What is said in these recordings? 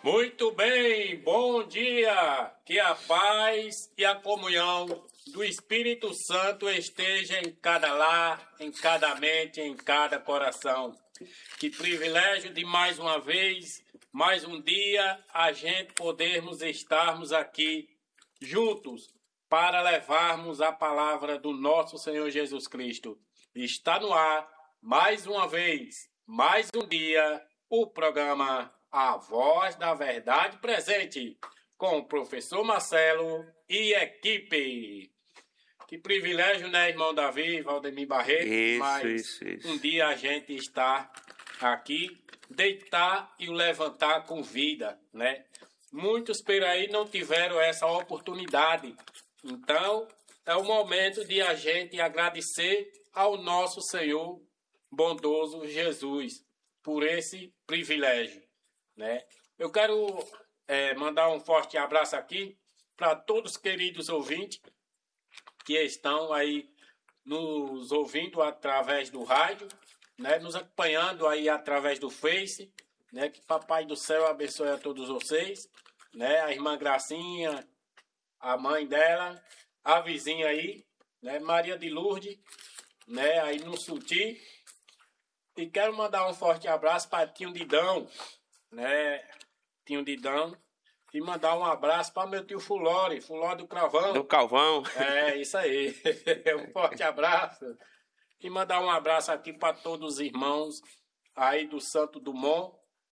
Muito bem, bom dia, que a paz e a comunhão do Espírito Santo esteja em cada lar, em cada mente, em cada coração. Que privilégio de mais uma vez, mais um dia, a gente podermos estarmos aqui juntos para levarmos a palavra do nosso Senhor Jesus Cristo. Está no ar, mais uma vez, mais um dia, o programa A Voz da Verdade Presente, com o professor Marcelo e equipe. Que privilégio, né, irmão Davi, Valdemir Barreto? Isso. Um dia a gente está aqui, deitar e o levantar com vida, né? Muitos por aí não tiveram essa oportunidade. Então, é o momento de a gente agradecer ao nosso Senhor bondoso Jesus por esse privilégio, né? Eu quero mandar um forte abraço aqui para todos os queridos ouvintes que estão aí nos ouvindo através do rádio, né? Nos acompanhando aí através do Face, né? Que Papai do Céu abençoe a todos vocês, né? A irmã Gracinha, a mãe dela, a vizinha aí, né? Maria de Lourdes, né? Aí no Suti. E quero mandar um forte abraço para Tinho Didão, né? Tinho Didão. E mandar um abraço para meu tio Fulório do Cravão. Do Calvão. É, isso aí. Um forte abraço. E mandar um abraço aqui para todos os irmãos aí do Santo Dumont.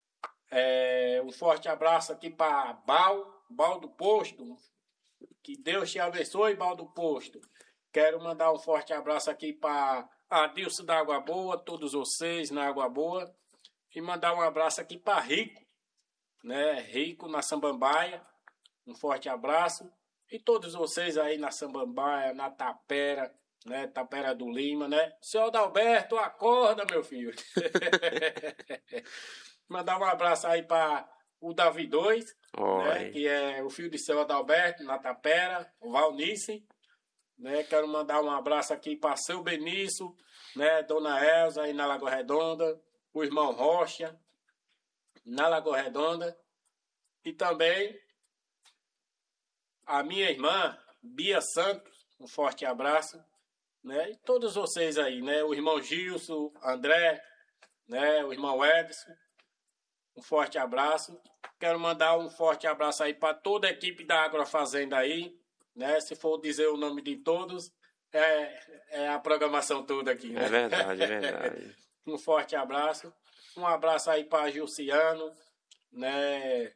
Um forte abraço aqui para Bal do Posto. Que Deus te abençoe, Bal do Posto. Quero mandar um forte abraço aqui para Adilson da Água Boa, todos vocês na Água Boa. E mandar um abraço aqui para Rico, né? Rico na Sambambaia. Um forte abraço. E todos vocês aí na Sambambaia, na Tapera, né? Tapera do Lima, né? Seu Adalberto, acorda, meu filho. Mandar um abraço aí para o Davi 2, né? Que é o filho de seu Adalberto, na Tapera, o Valnice. Né? Quero mandar um abraço aqui para seu Benício, né? Dona Elza aí na Lagoa Redonda, o irmão Rocha na Lagoa Redonda, e também a minha irmã Bia Santos, um forte abraço, né? E todos vocês aí, né? O irmão Gilson, André, né? O irmão Edson, um forte abraço. Quero mandar um forte abraço aí para toda a equipe da Agrofazenda aí, né? Se for dizer o nome de todos, é a programação toda aqui, né? É verdade. Um forte abraço. Um abraço aí para Gilciano, né?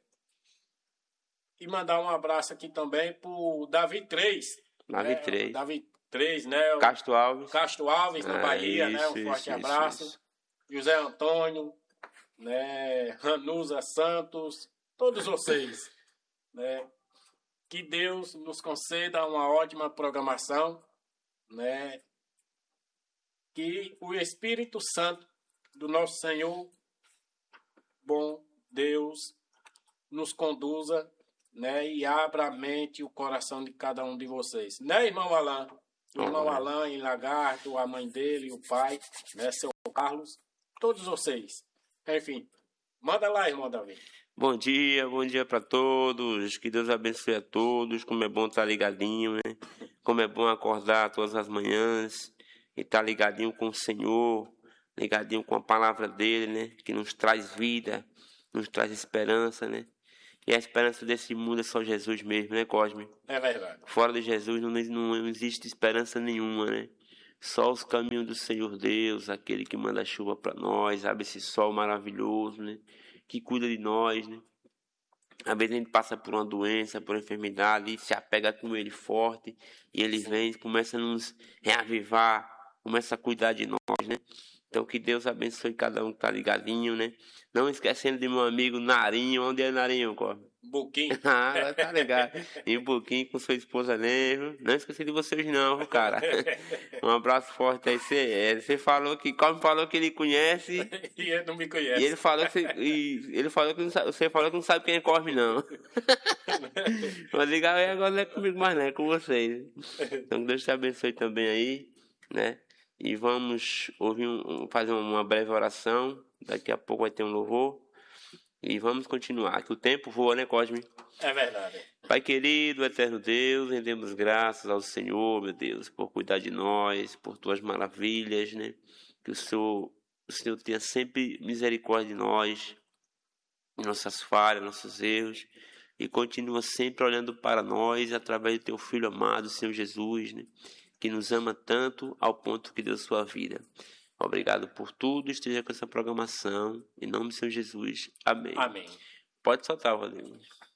E mandar um abraço aqui também para o Davi 3. Davi 3, né? Castro Alves, na Bahia, né? Um forte abraço. Isso. José Antônio, né? Ranusa Santos, todos vocês, né? Que Deus nos conceda uma ótima programação, né? Que o Espírito Santo do nosso Senhor, bom Deus, nos conduza, né? E abra a mente e o coração de cada um de vocês. Né, irmão Alain? O irmão Alain em Lagarto, a mãe dele, o pai, né? Seu Carlos, todos vocês. Enfim, manda lá, irmão Davi. Bom dia para todos. Que Deus abençoe a todos. Como é bom estar ligadinho, né? Como é bom acordar todas as manhãs e estar ligadinho com o Senhor, ligadinho com a palavra dele, né? Que nos traz vida, nos traz esperança, né? E a esperança desse mundo é só Jesus mesmo, né, Cosme? É verdade. Fora de Jesus não existe esperança nenhuma, né? Só os caminhos do Senhor Deus, aquele que manda chuva para nós, abre esse sol maravilhoso, né? Que cuida de nós, né? Às vezes a gente passa por uma doença, por uma enfermidade, e se apega com ele forte, e ele vem, começa a nos reavivar, começa a cuidar de nós, né? Então que Deus abençoe cada um que tá ligadinho, né? Não esquecendo de meu amigo Narinho. Onde é Narinho, Corre? Buquim. Tá ligado. E o Buquim com sua esposa mesmo. Não esqueci de vocês não, cara. Um abraço forte aí. Você falou que, como falou que ele conhece. E ele não me conhece. E ele falou que você falou que não sabe quem é Cosme, não. Mas ligar aí agora não é comigo mais, não, é com vocês. Então que Deus te abençoe também aí, né? E vamos ouvir fazer uma breve oração. Daqui a pouco vai ter um louvor. E vamos continuar, que o tempo voa, né, Cosme? É verdade. Pai querido, eterno Deus, rendemos graças ao Senhor, meu Deus, por cuidar de nós, por tuas maravilhas, né? Que o Senhor tenha sempre misericórdia de nós, de nossas falhas, nossos erros, e continua sempre olhando para nós através do teu Filho amado, Senhor Jesus, né? Que nos ama tanto ao ponto que deu sua vida. Obrigado por tudo, esteja com essa programação. Em nome do Senhor Jesus. Amém. Amém. Pode soltar, Rodrigo.